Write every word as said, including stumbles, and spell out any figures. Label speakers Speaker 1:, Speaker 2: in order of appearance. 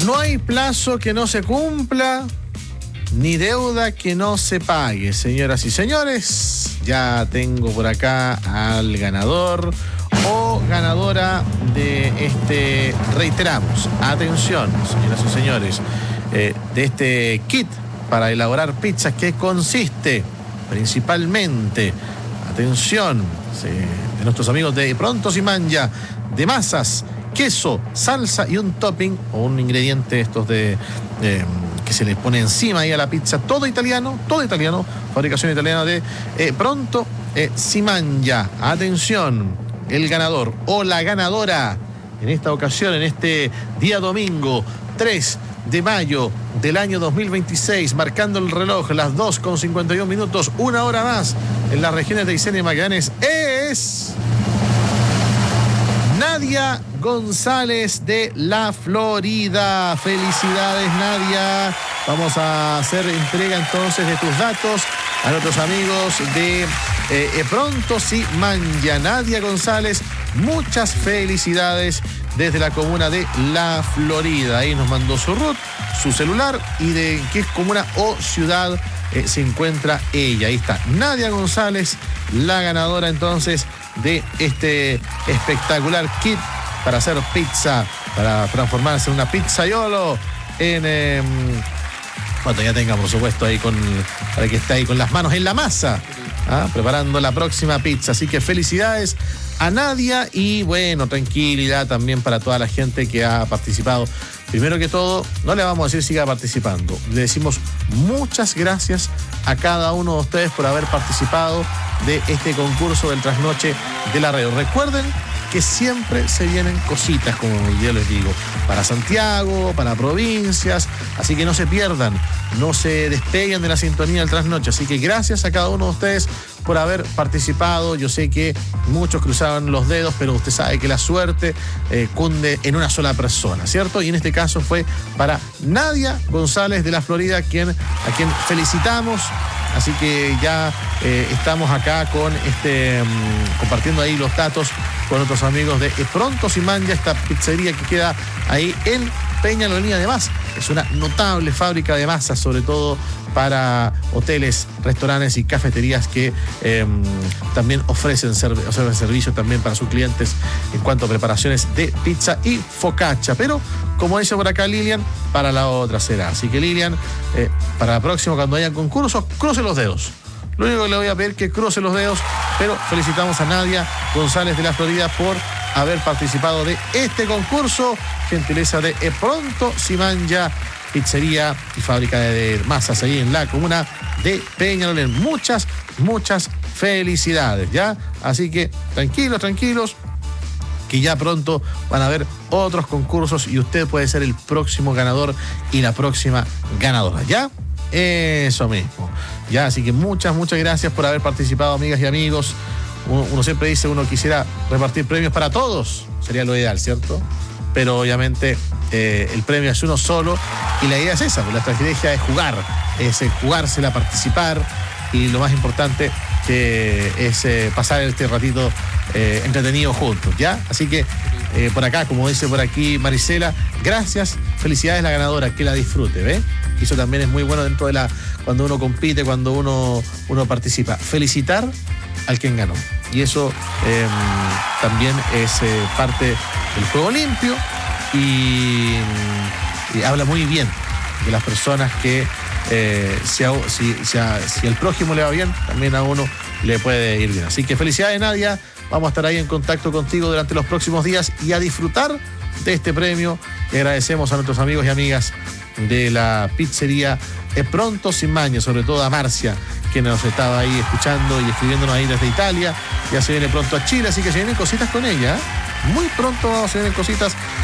Speaker 1: No hay plazo que no se cumpla, ni deuda que no se pague, señoras y señores. Ya tengo por acá al ganador o ganadora de este, reiteramos, atención, señoras y señores, eh, de este kit para elaborar pizzas que consiste principalmente, atención, sí, de nuestros amigos de Prontos y Manja, de masas, queso, salsa y un topping o un ingrediente estos de eh, que se les pone encima ahí a la pizza, todo italiano, todo italiano, fabricación italiana de eh, Pronto eh, si Manja. Atención, el ganador o la ganadora en esta ocasión, en este día domingo tres de mayo del año dos mil veintiséis, marcando el reloj las dos con cincuenta y un minutos, una hora más en las regiones de Aysén y Magallanes, es Nadia González de la Florida. Felicidades, Nadia. Vamos a hacer entrega entonces de tus datos a nuestros amigos de eh, Pronto si Manja. Nadia González, muchas felicidades desde la comuna de La Florida. Ahí nos mandó su root, su celular y de qué comuna o ciudad eh, se encuentra ella. Ahí está Nadia González, la ganadora entonces de este espectacular kit para hacer pizza, para transformarse en una pizzaiolo en eh, cuando ya tenga, por supuesto, ahí con para que esté ahí con las manos en la masa, ¿ah? Preparando la próxima pizza. Así que felicidades a Nadia y bueno, tranquilidad también para toda la gente que ha participado. Primero que todo, no le vamos a decir siga participando. Le decimos muchas gracias a cada uno de ustedes por haber participado de este concurso del Trasnoche de la Radio. Recuerden que siempre se vienen cositas, como yo les digo, para Santiago, para provincias, así que no se pierdan, no se despeguen de la sintonía del Trasnoche. Así que gracias a cada uno de ustedes por haber participado. Yo sé que muchos cruzaban los dedos, pero usted sabe que la suerte eh, cunde en una sola persona, ¿cierto? Y en este caso fue para Nadia González de la Florida, quien, a quien felicitamos. Así que ya eh, estamos acá con este um, compartiendo ahí los datos con otros amigos de Pronto si Manja, esta pizzería que queda ahí en Peñalolén. Además, es una notable fábrica de masas, sobre todo para hoteles, restaurantes y cafeterías que eh, también ofrecen, serv- ofrecen servicios también para sus clientes en cuanto a preparaciones de pizza y focaccia. Pero, como dice por acá Lilian, para la otra será. Así que Lilian, eh, para la próxima, cuando haya concursos, cruce los dedos. Lo único que le voy a pedir es que cruce los dedos, pero felicitamos a Nadia González de la Florida por haber participado de este concurso. Gentileza de Pronto si Manja, pizzería y fábrica de masas ahí en la comuna de Peñalolén. Muchas, muchas felicidades, ¿ya? Así que tranquilos, tranquilos, que ya pronto van a haber otros concursos y usted puede ser el próximo ganador y la próxima ganadora, ¿ya? Eso mismo, ¿ya? Así que muchas, muchas gracias por haber participado, amigas y amigos. Uno, uno siempre dice, uno quisiera repartir premios para todos, sería lo ideal, ¿cierto? Pero obviamente eh, el premio es uno solo y la idea es esa, pues la estrategia es jugar, es eh, jugársela, participar y lo más importante que es eh, pasar este ratito eh, entretenido juntos, ¿ya? Así que eh, por acá, como dice por aquí Marisela, gracias, felicidades a la ganadora, que la disfrute, ¿ve? Y eso también es muy bueno dentro de la, cuando uno compite, cuando uno, uno participa. Felicitar al quien ganó. Y eso eh, también es eh, parte del juego limpio y, y habla muy bien de las personas que eh, si, a, si, si, a, si al prójimo le va bien, también a uno le puede ir bien. Así que felicidades, Nadia. Vamos a estar ahí en contacto contigo durante los próximos días y a disfrutar de este premio. Y agradecemos a nuestros amigos y amigas de la pizzería Pronto si Manja, sobre todo a Marcia, que nos estaba ahí escuchando y escribiéndonos ahí desde Italia. Ya se viene pronto a Chile, así que se vienen cositas con ella, ¿eh? Muy pronto se vienen cositas